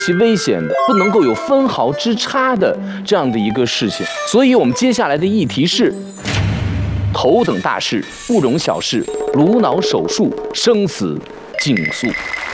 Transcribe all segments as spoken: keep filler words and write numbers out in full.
其危险的，不能够有分毫之差的这样的一个事情。所以我们接下来的议题是：头等大事不容小视，颅脑手术生死尽诉。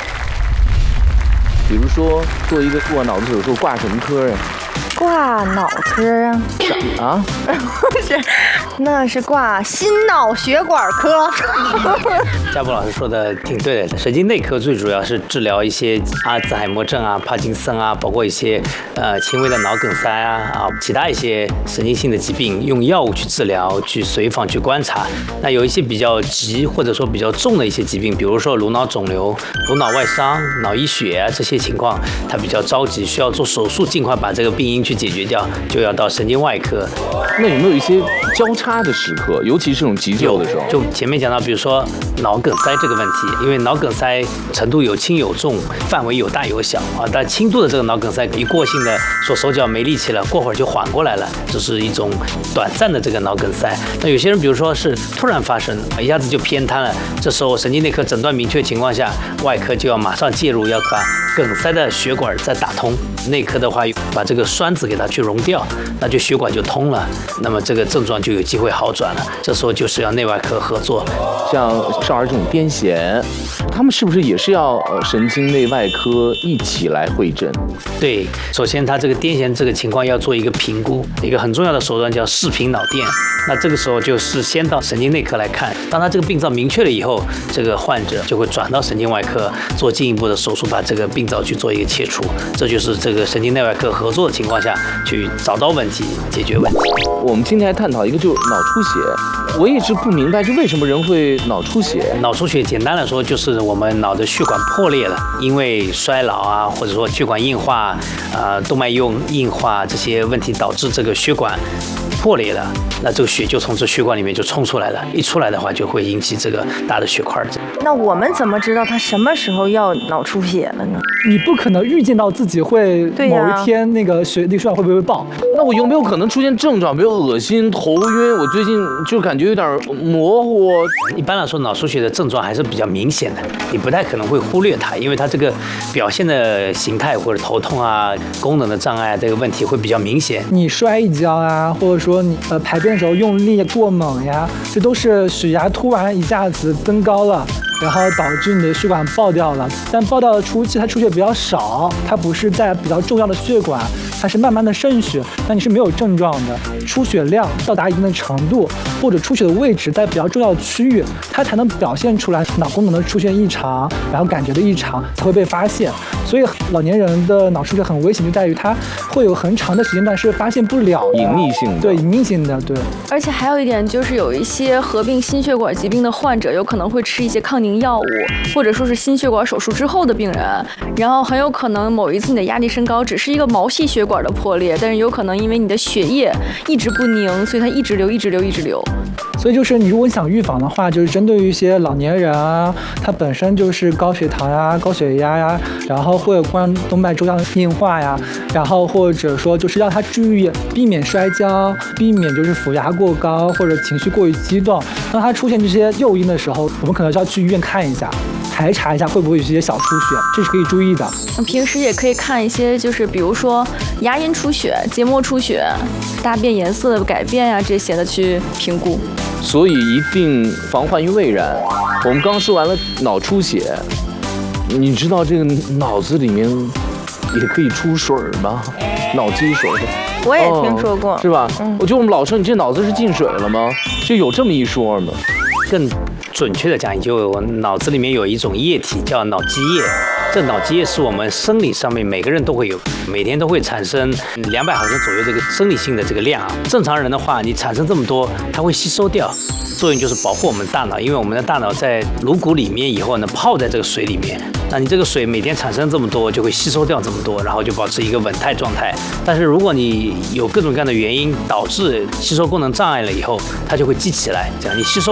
比如说做一个挂脑子手术，挂什么科啊？ 挂脑科啊？ 啊？ 不是，那是挂心脑血管科。 家宝老师说的挺对的，神经内科最主要是治疗一些阿兹海默症啊、帕金森啊，包括一些呃轻微的脑梗塞啊啊，其他一些神经性的疾病，用药物去治疗、去随访、去观察。那有一些比较急或者说比较重的一些疾病，比如说颅脑肿瘤、颅脑外伤、脑溢血啊这些情况，它比较着急，需要做手术，尽快把这个病因去解决掉，就要到神经外科。 那有没有一些交叉的时刻，尤其是这种急救的时候？ 就前面讲到，比如说脑梗塞这个问题，因为脑梗塞程度有轻有重，范围有大有小啊。但轻度的这个脑梗塞，一过性的说手脚没力气了，过会儿就缓过来了，这是一种短暂的这个脑梗塞。那有些人，比如说是突然发生，一下子就偏瘫了，这时候神经内科诊断明确情况下，外科就要马上介入，要把梗塞的血管再打通。内科的话，把这个栓子给它去溶掉，那就血管就通了，那么这个症状就有机会好转了。这时候就是要内外科合作。 像少儿这种癫痫，他们是不是也是要呃神经内外科一起来会诊？ 对，首先他这个癫痫这个情况要做一个评估，一个很重要的手段叫视频脑电。那这个时候就是先到神经内科来看，当他这个病灶明确了以后，这个患者就会转到神经外科做进一步的手术，把这个病灶去做一个切除。这就是这个神经内外科合作的情况下去找到问题，解决问题。 我们今天来探讨一个就是脑出血，我一直不明白，就为什么人会脑出血？ 脑出血简单来说就是我们脑的血管破裂了，因为衰老啊，或者说血管硬化、啊、呃、动脉硬硬化这些问题导致这个血管破裂了，那这个血就从这血管里面就冲出来了，一出来的话就会引起这个大的血块。 那我们怎么知道他什么时候要脑出血了呢？ 你不可能预见到自己会某一天那个血那个血管会不会爆。 那我有没有可能出现症状，比如恶心、头晕？我最近就感觉有点模糊。 一般来说，脑出血的症状还是比较明显的，你不太可能会忽略它，因为它这个表现的形态或者头痛啊、功能的障碍这个问题会比较明显。 你摔一跤啊，或者说你呃排便的时候用力过猛呀，这都是血压突然一下子增高了，然后导致你的血管爆掉了。但爆掉的初期它出血比较少，它不是在比较重要的血管，它是慢慢的渗血，那你是没有症状的。出血量到达一定的程度，或者出血的位置在比较重要的区域，它才能表现出来脑功能的出现异常，然后感觉的异常才会被发现。所以老年人的脑出血很危险，就在于它会有很长的时间段是发现不了的， 隐匿性的。 对，隐匿性的，对。 而且还有一点就是有一些合并心血管疾病的患者，有可能会吃一些抗凝药物，或者说是心血管手术之后的病人，然后很有可能某一次你的压力升高只是一个毛细血管的破裂，但是有可能因为你的血液一直不凝，所以它一直流一直流一直流。 所以就是你如果想预防的话，就是针对于一些老年人啊，他本身就是高血糖呀、高血压呀，然后会有冠动脉粥样硬化呀，然后或者说就是让他注意避免摔跤，避免就是腹压过高或者情绪过于激动。当他出现这些诱因的时候，我们可能是要去医院看一下，排查一下会不会有一些小出血，这是可以注意的。 平时也可以看一些，就是比如说牙龈出血、结膜出血、大便颜色的改变呀、啊、这些的去评估。 所以一定防患于未然。我们刚说完了脑出血，你知道这个脑子里面也可以出水吗？脑积水。 我也听说过， 哦、是吧？ 嗯， 我觉得我们老说你这脑子是进水了吗？就有这么一说吗？ 更准确的讲，就脑子里面有一种液体叫脑积液。这脑积液是我们生理上面每个人都会有，每天都会产生两百毫升左右这个生理性的这个量啊。正常人的话，你产生这么多，它会吸收掉，作用就是保护我们大脑，因为我们的大脑在颅骨里面以后呢，泡在这个水里面。那你这个水每天产生这么多，就会吸收掉这么多，然后就保持一个稳态状态。但是如果你有各种各样的原因导致吸收功能障碍了以后，它就会积起来，这样你吸收不了，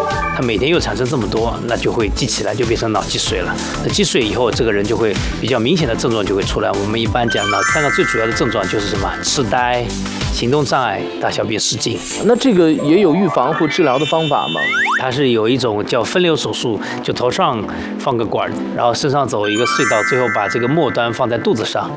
它每天又产生这么多，那就会积起来，就变成脑积水了。那积水以后，这个人就会比较明显的症状就会出来。我们一般讲脑三个最主要的症状就是什么？痴呆、行动障碍、大小便失禁。 那这个也有预防或治疗的方法吗？ 它是有一种叫分流手术，就头上放个管，然后身上走一个隧道，最后把这个末端放在肚子上。